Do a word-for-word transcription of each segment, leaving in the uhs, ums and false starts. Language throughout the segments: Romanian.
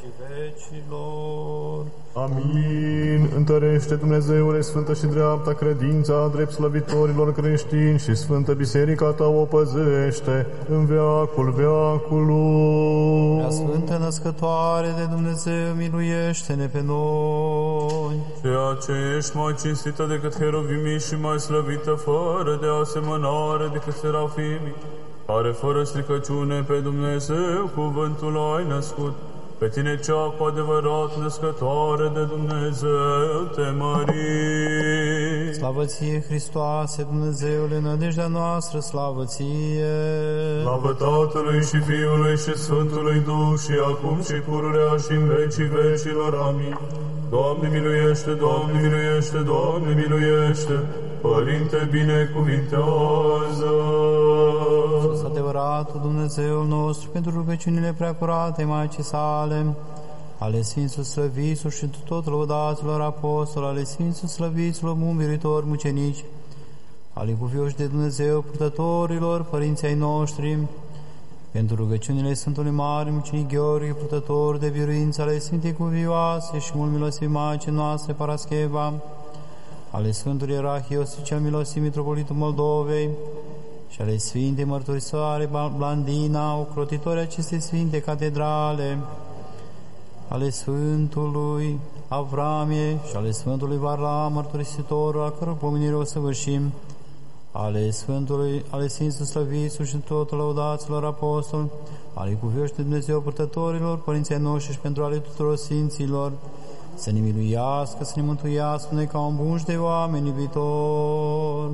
vecii vecilor. Amin. Întărește, Dumnezeule, sfântă și dreapta credința drept slăvitorilor creștini și sfântă biserica ta o păzește în veacul veacului. Prea sfântă născătoare de Dumnezeu, miluiește-ne pe noi. Ceea ce ești mai cinstită decât heruvimii și mai slăvită fără de asemănare decât serafimii, care fără stricăciune pe Dumnezeu cuvântul ai născut, pe tine cea cu adevărat născătoare de Dumnezeu te mări. Slavă ție, Hristoase, Dumnezeule, nădejdea noastră, slavă ție. Slavă Tatălui și Fiului și Sfântului Duh și acum și pururea și în vecii vecilor. Amin. Doamne miluiește, Doamne miluiește, Doamne miluiește, Părinte binecuvintează. Sus adevăratul Dumnezeul nostru, pentru rugăciunile preacurate Maicii sale, ale Sfinților Slăviților și tot lăudaților apostoli, ale Sfinților Slăviților mumiritori mucenici, ale cuvioși de Dumnezeu purtătorilor, părinții ai noștri, pentru rugăciunile Sfântului Mare Mucenic Gheorghe, purtător de biruință ale Sfintei Cuvioase și mult milosivi Maicii noastre Parascheva, ale Sfântului Ierarh Iosif cel milosiv Mitropolitul Moldovei și ale Sfintei Mărturisoare Blandina, ocrotitori acestei Sfinte Catedrale, ale Sfântului Avramie și ale Sfântului Varlam, mărturisitorul, a căror pomenire o săvârșim, ale Sfântului, ale Sfinților Slăviților și tot lăudaților apostoli, ale cuvioși de Dumnezeu purtătorilor, părinții noștri și pentru ale tuturor Sfinților, să ne miluiască, să ne mântuiască noi ca un bun și de oameni iubitor.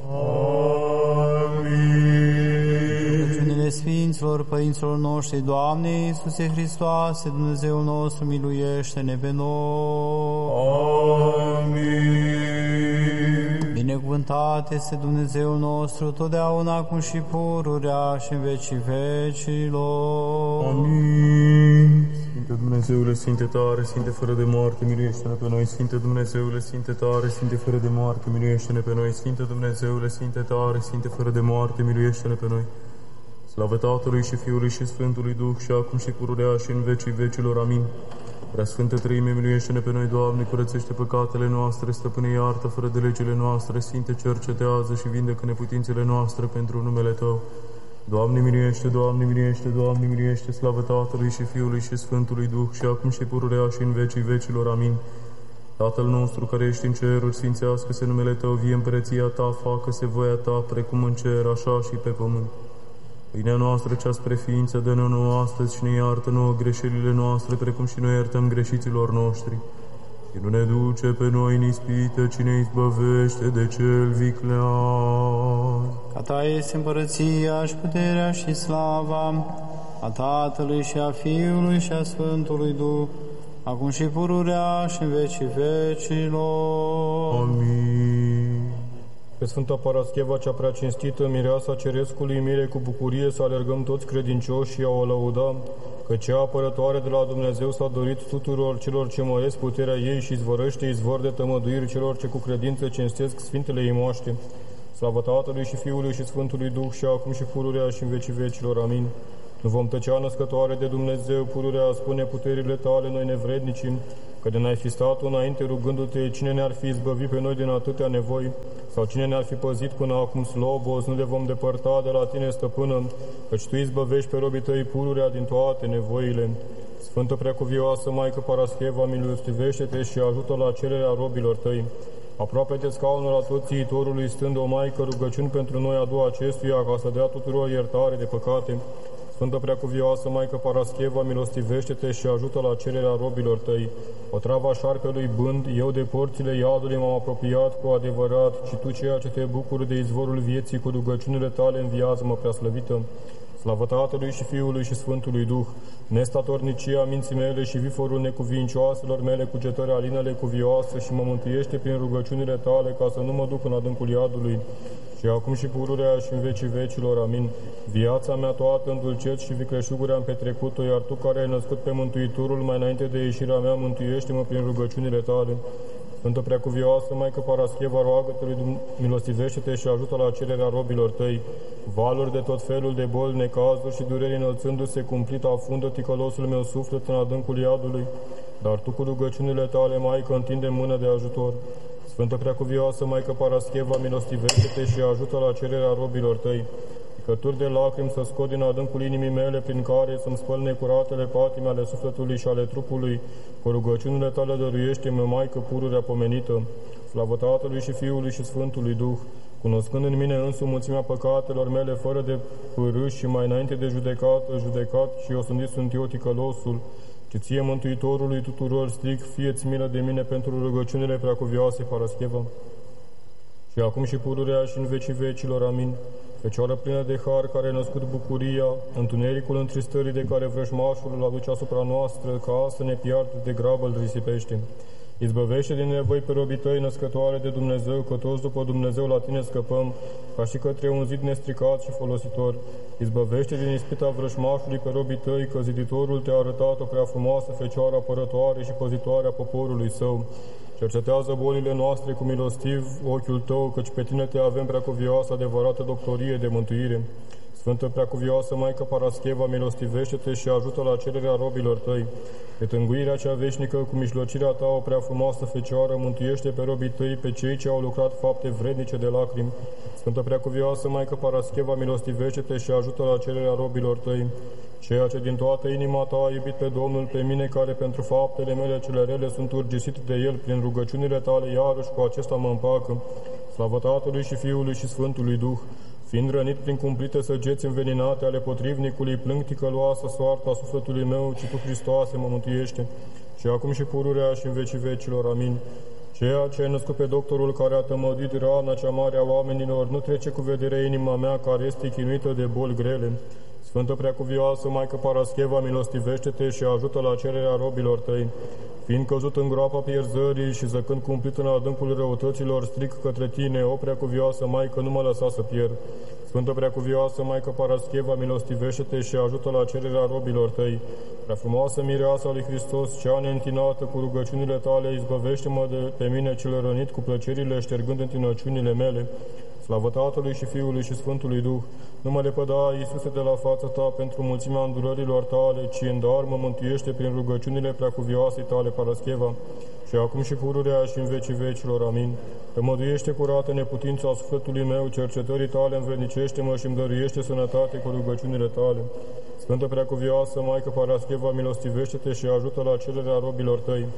Amin. Rugăciunile Sfinților, părinților noștri, Doamne Iisuse Hristoase, Dumnezeul nostru, miluiește-ne pe noi. Amin. Binecuvântat este Dumnezeul nostru, totdeauna, acum și pururea și în vecii vecilor. Amin. Sfinte Dumnezeule, Sfinte tare, Sfinte fără de moarte, miluiește-ne pe noi. Sfinte Dumnezeule, Sfinte tare, Sfinte fără de moarte, miluiește-ne pe noi. Sfinte Dumnezeule, Sfinte tare, Sfinte fără de moarte, miluiește-ne pe noi. Slavă Tatălui și Fiului și Sfântului Duh și acum și pururea și în vecii vecilor. Amin. Preasfântă Treime, miluiește-ne pe noi, Doamne, curățește păcatele noastre, Stăpâne, iartă fără de legile noastre, Sfinte, cercetează și vindecă neputințele noastre pentru numele Tău. Doamne miluiește, Doamne miluiește, Doamne miluiește, slavă Tatălui și Fiului și Sfântului Duh și acum și pururea și în vecii vecilor. Amin. Tatăl nostru care ești în ceruri, sfințească-se numele Tău, vie împărăția Ta, facă-se voia Ta, precum în cer, așa și pe pământ. Pâinea noastră cea spre ființă, dă-ne nouă astăzi și ne iartă nouă greșelile noastre, precum și noi iertăm greșiților noștri. Și nu ne duce pe noi în ispită, ci ne izbăvește de cel viclean. A Ta este împărăția și puterea și slava a Tatălui și a Fiului și a Sfântului Duh, acum și pururea și în vecii vecilor. Amin. Pe Sfânta Parascheva cea prea cinstită, mireasa cerescului mire cu bucurie să alergăm toți credincioși și a o lăuda, că cea apărătoare de la Dumnezeu s-a dorit tuturor celor ce măresc puterea ei și izvorăște izvor de tămăduiri celor ce cu credință cinstesc Sfintele ei moaște. Slavă Tatălui și Fiului și Sfântului Duh și acum și pururea și în vecii vecilor. Amin. Nu vom tăcea, născătoare de Dumnezeu, pururea, spune puterile Tale, noi nevrednicim, că de n-ai fi stat înainte rugându-te, cine ne-ar fi izbăvit pe noi din atâtea nevoi, sau cine ne-ar fi păzit până acum slobos, nu le vom depărta de la Tine, Stăpână, căci Tu izbăvești pe robii Tăi pururea din toate nevoile. Sfântă Preacuvioasă Maică Parascheva, miluiește-te și ajută la cererea robilor Tăi. Aproape de scaunul Atotțiitorului, stând o Maică, rugăciuni pentru noi adu acestuia, ca să dea tuturor iertare de păcate. Sfântă Preacuvioasă Maică Parascheva, milostivește-te și ajută la cererea robilor Tăi. Otrava șarpelui bând, eu de porțile iadului m-am apropiat cu adevărat, și Tu, ceea ce Te bucuri de izvorul vieții, cu rugăciunile Tale înviază-mă, preaslăvită. Slavă Tatălui și Fiului și Sfântului Duh, nestatornicia minții mele și viforul necuvincioaselor mele, cugetări alinele cuvioase, și mă mântuiește prin rugăciunile Tale, ca să nu mă duc în adâncul iadului. Și acum și pururea și în vecii vecilor. Amin. Viața mea toată în dulceți și vicleșuguri am petrecut-o, iar Tu, care ai născut pe Mântuitorul mai înainte de ieșirea mea, mântuiește-mă prin rugăciunile Tale. Sfântă Preacuvioasă Maică Parascheva, roagă-te lui, milostivește-te și ajută la cererea robilor tăi. Valuri de tot felul de boli, necazuri și dureri înălțându-se cumplit, afundă ticălosul meu suflet în adâncul iadului, dar tu cu rugăciunile tale, Maică, întinde mână de ajutor. Sfântă Preacuvioasă Maică Parascheva, milostivește-te și ajută la cererea robilor tăi. Picături de lacrimi să scot din adâncul inimii mele, prin care să-mi spăl necuratele patime ale sufletului și ale trupului. Cu rugăciunile tale dăruiește-mă, Maică pururea pomenită. Slavă Tatălui și Fiului și Sfântului Duh, cunoscând în mine însumi mulțimea păcatelor mele, fără de pârâș și mai înainte de judecată, judecat și osândit sunt eu ticălosul, ce ție, Mântuitorului tuturor, strig, fie-ți milă de mine pentru rugăciunile Preacuvioase Parascheva. Și acum și pururea și în vecii vecilor, amin. Fecioară plină de har, care a născut bucuria, întunericul întristării de care vrăjmașul îl aduce asupra noastră, ca să ne piardă de grabă îl risipește. Izbăvește din nevoi pe robii tăi, născătoare de Dumnezeu, că toți după Dumnezeu la tine scăpăm, ca și către un zid nestricat și folositor. Izbăvește din ispita vrăjmașului pe robii tăi, că ziditorul te-a arătat o prea frumoasă fecioară apărătoare și păzitoare a poporului său. Cercetează bolile noastre cu milostiv ochiul tău, căci pe tine te avem, Preacuvioasă, adevărată doctorie de mântuire. Sfântă Preacuvioasă Maică Parascheva, milostivește-te și ajută la cererea robilor tăi. Pe tânguirea cea veșnică, cu mijlocirea ta, o prea frumoasă Fecioară, mântuiește pe robii tăi, pe cei ce au lucrat fapte vrednice de lacrimi. Sfântă Preacuvioasă Maică Parascheva, milostivește-te și ajută la cererea robilor tăi. Ceea ce din toată inima ta a iubit pe Domnul, pe mine, care pentru faptele mele cele rele sunt urgisit de El, prin rugăciunile tale, iarăși cu acesta mă împacă. Slavă Tatălui și Fiului și Sfântului Duh, fiind rănit prin cumplite săgeți înveninate ale potrivnicului, plâng ticăloasă soarta sufletului meu, ci tu, Hristoase, mă mântuiește. Și acum și pururea și în vecii vecilor, amin. Ceea ce ai născut pe doctorul care a tămăduit rana cea mare a oamenilor, nu trece cu vedere inima mea, care este chinuită de boli grele. Sfântă Preacuvioasă Maică Parascheva, milostivește-te și ajută la cererea robilor tăi. Fiind căzut în groapa pierzării și zăcând cumplit în adâncul răutăților, strig către tine, o Preacuvioasă Maică, nu mă lăsa să pierd. Sfântă Preacuvioasă Maică Parascheva, milostivește-te și ajută la cererea robilor tăi. Prea frumoasă Mireasa lui Hristos, cea neîntinată, cu rugăciunile tale, izbăvește-mă de pe mine cel rănit cu plăcerile, ștergând întinăciunile mele. Slavă Tatălui și Fiului și Sfântului Duh, nu mă lepăda, Iisuse, de la fața ta pentru mulțimea îndurărilor tale, ci în dar mă mântuiește prin rugăciunile Preacuvioasei tale, Parascheva, și acum și pururea și în vecii vecilor, amin. Tămăduiește curată neputința sufletului meu, cercetării tale învrednicește-mă și îmi dăruiește sănătate cu rugăciunile tale. Sfântă Preacuvioasă Maică Parascheva, milostivește-te și ajută la cererea robilor tăi.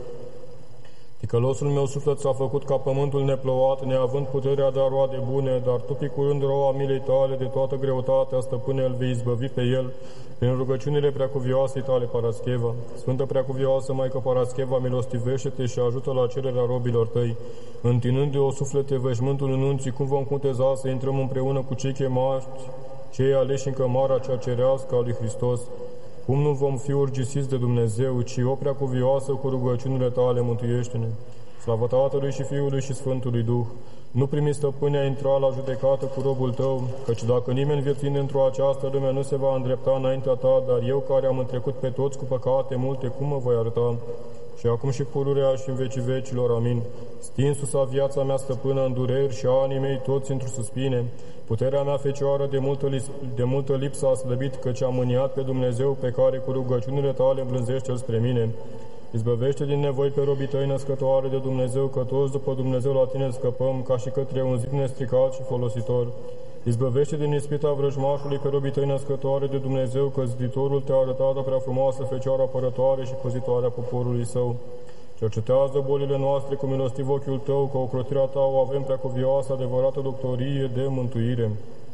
Ticălosul meu suflet s-a făcut ca pământul neplouat, neavând puterea de a roade bune, dar tu, picurând roa milei tale, de toată greutatea, stăpâne, îl vei izbăvi pe el, prin rugăciunile Preacuvioasei tale, Parascheva. Sfântă Preacuvioasă Maică Parascheva, milostivește-te și ajută la cererea robilor tăi. Întinându-o suflete veșmântul înunții, cum vom cuteza să intrăm împreună cu cei chemați, cei aleși în cămara cea cerească a lui Hristos? Cum nu vom fi urgisiți de Dumnezeu, ci o Preacuvioasă cu rugăciunile tale, mântuiește-ne. Slavă Tatălui și Fiului și Sfântului Duh, nu primi, stăpâne, a intra la judecată cu robul tău, căci dacă nimeni viețuind într-o această lume nu se va îndrepta înaintea ta, dar eu care am întrecut pe toți cu păcate multe, cum mă voi arăta? Și acum și pururea și în vecii vecilor, amin. Stinsus-a viața mea, stăpână, în dureri și anii mei toți într-o suspine. Puterea mea, Fecioară, de multă, de multă lipsă a slăbit, căci am mâniat pe Dumnezeu, pe care cu rugăciunile tale îmblânzește-L spre mine. Izbăvește din nevoi pe robii tăi, născătoare de Dumnezeu, că toți după Dumnezeu la tine scăpăm, ca și către un zid nestricat și folositor. Izbăvește din ispita vrăjmașului pe robii tăi, născătoare de Dumnezeu, că ziditorul te-a arătat o prea frumoasă Fecioară apărătoare și păzitoare a poporului său. Cercetează bolile noastre cu milostiv ochiul tău, că ocrotirea ta o avem Preacuvioasă, adevărată doctorie de mântuire.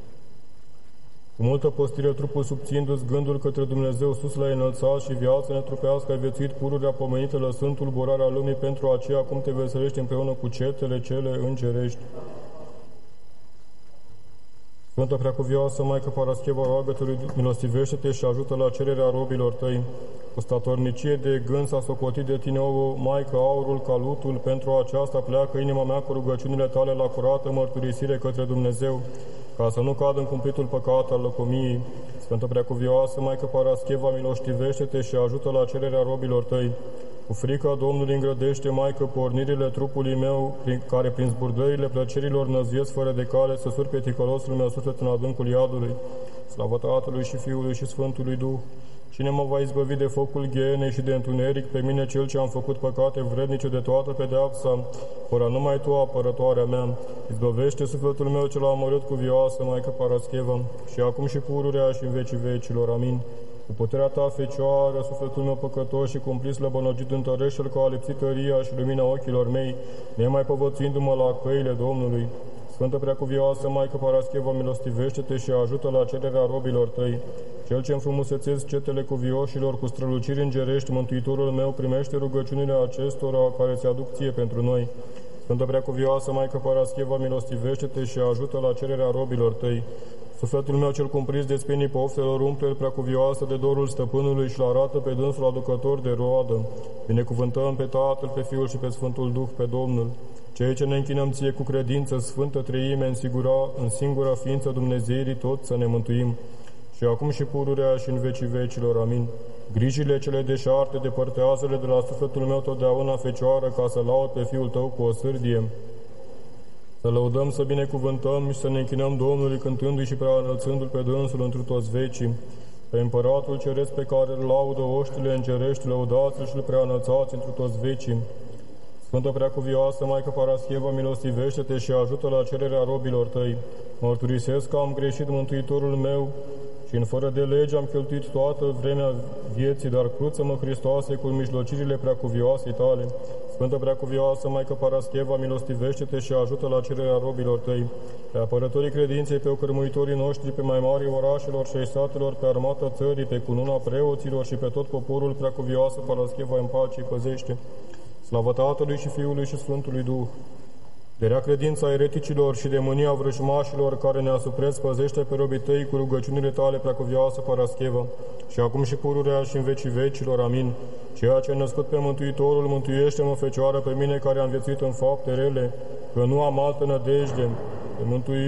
Cu multă postire trupul subțindu-ți gândul către Dumnezeu sus l-ai înălțat și viața netrupească ai viețuit pururea pomenită, lăsând tulburarea lumii, pentru aceea cum te veselești împreună cu cetele cele îngerești. Sfântă Preacuvioasă Maică Parascheva, roagă-te lui, milostivește-te și ajută la cererea robilor tăi. Cu statornicie de gând s-a socotit de tine, o Maică, aurul, calutul, pentru aceasta pleacă inima mea cu rugăciunile tale la curată mărturisire către Dumnezeu, ca să nu cad în cumplitul păcat al lăcomiei. Sfântă Preacuvioasă Maică Parascheva, milostivește-te și ajută la cererea robilor tăi. Cu frica Domnului îngrădește, Maică, pornirile trupului meu, prin care prin zburdările plăcerilor năzuiesc fără de cale să sur pe ticălosul meu suflet în adâncul iadului. Slavă Tatălui și Fiului și Sfântului Duh! Cine mă va izbăvi de focul ghienei și de întuneric, pe mine cel ce am făcut păcate vrednice de toată pedeapsa, fără numai Tu, apărătoarea mea, izbăvește sufletul meu cel amărât cu vioasă, Maică Parascheva, și acum și pururea și în vecii vecilor. Amin. Cu puterea Ta, Fecioară, sufletul meu păcătos și cumplit slăbănogit întărește-l ca a lipsit tăria și lumina ochilor mei, nemai povățuindu-mă la căile Domnului. Sfântă Preacuvioasă, Maică Parascheva, milostivește-te și ajută la cererea robilor Tăi. Cel ce înfrumusețezi cetele cuvioșilor cu străluciri îngerești, Mântuitorul meu, primește rugăciunile acestora care ți aduc Ție pentru noi. Sfântă Preacuvioasă, Maică Parascheva, milostivește-te și ajută la cererea robilor Tăi. Sufletul meu cel cumpris de spinii poftelor umple-l, Preacuvioasă, de dorul Stăpânului și-l arată pe dânsul aducător de roadă. Binecuvântăm pe Tatăl, pe Fiul și pe Sfântul Duh, pe Domnul. Cei ce ne închinăm Ție cu credință, Sfântă Treime, în, sigura, în singura ființă Dumnezeirii, tot să ne mântuim. Și acum și pururea și în vecii vecilor. Amin. Grijile cele deșarte depărtează-le de la sufletul meu totdeauna, Fecioară, ca să laud pe Fiul Tău cu o sârdie. Să lăudăm, să binecuvântăm și să ne închinăm Domnului, cântându-i și preanălțându-L pe dânsul întru toți vecii. Pe Împăratul Ceresc pe care îl laudă oștile îngerești, lăudați-L și îl preanălțați întru toți vecii. Sfântă Preacuvioasă, Maică Parascheva, milostivește-te și ajută la cererea robilor Tăi. Mărturisesc că am greșit, Mântuitorul meu, și în fără de lege am cheltuit toată vremea vieții, dar cruță-mă, Hristoase, cu mijlocirile Preacuvioasei Tale. Sfântă Preacuvioasă, Maică Parascheva, milostivește-te și ajută la cererea robilor Tăi. Pe apărătorii credinței, pe ocărmuitorii noștri, pe mai mari orașelor și ai satelor, pe armata țării, pe cununa preoților și pe tot poporul, Preacuvioasă Parascheva, în pace îi păzește. Slavă Tatălui și Fiului și Sfântului Duh! De rea credința ereticilor și de mânia vrăjmașilor care ne asupreți, păzește pe robii Tăi cu rugăciunile Tale, Preacuvioasă Parascheva, și acum și pururea și în vecii vecilor. Amin. Ceea ce a născut pe Mântuitorul, mântuiește-mă, Fecioară, pe mine care am viețuit în fapte rele, că nu am altă nădejde. Pe mântuitorul